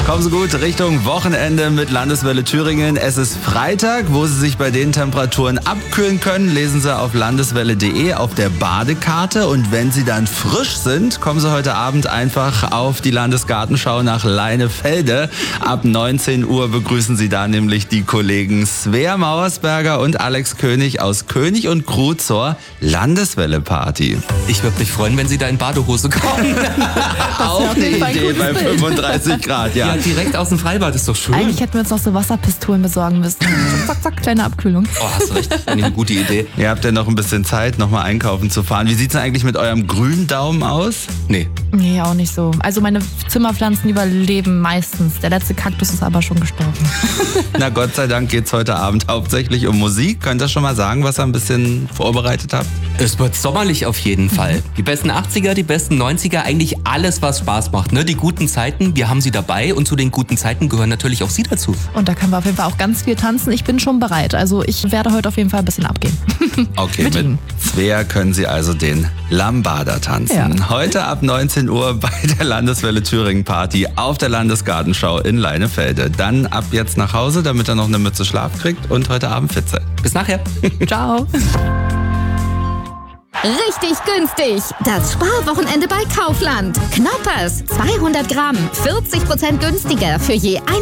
Kommen Sie gut Richtung Wochenende mit Landeswelle Thüringen. Es ist Freitag, wo Sie sich bei den Temperaturen abkühlen können. Lesen Sie auf landeswelle.de auf der Badekarte. Und wenn Sie dann frisch sind, kommen Sie heute Abend einfach auf die Landesgartenschau nach Leinefelde. Ab 19 Uhr begrüßen Sie da nämlich die Kollegen Svea Mauersberger und Alex König aus König und Crew zur Landeswelle-Party. Ich würde mich freuen, wenn Sie da in Badehose kommen. Auch eine Idee bei 35 Grad, ja. Ja, direkt aus dem Freibad ist doch schön. Eigentlich hätten wir uns noch so Wasserpistolen besorgen müssen. Zack, zack, kleine Abkühlung. Oh, hast du recht. Eine gute Idee. Ihr habt ja noch ein bisschen Zeit, nochmal einkaufen zu fahren. Wie sieht's denn eigentlich mit eurem grünen Daumen aus? Nee. Nee, auch nicht so. Also meine Zimmerpflanzen überleben meistens. Der letzte Kaktus ist aber schon gestorben. Na Gott sei Dank geht's heute Abend hauptsächlich um Musik. Könnt ihr schon mal sagen, was ihr ein bisschen vorbereitet habt? Es wird sommerlich auf jeden Fall. Die besten 80er, die besten 90er, eigentlich alles, was Spaß macht. Ne? Die guten Zeiten, wir haben sie dabei und zu den guten Zeiten gehören natürlich auch Sie dazu. Und da können wir auf jeden Fall auch ganz viel tanzen. Ich bin schon bereit. Also ich werde heute auf jeden Fall ein bisschen abgehen. Okay, Mit mit Ihnen. Svea können Sie also den Lambada tanzen. Ja. Heute ab 19 Uhr bei der Landeswelle Thüringen Party auf der Landesgartenschau in Leinefelde. Dann ab jetzt nach Hause, damit er noch eine Mütze Schlaf kriegt und heute Abend fit seid. Bis nachher. Ciao. Richtig günstig. Das Sparwochenende bei Kaufland. Knoppers. 200 Gramm. 40% günstiger für je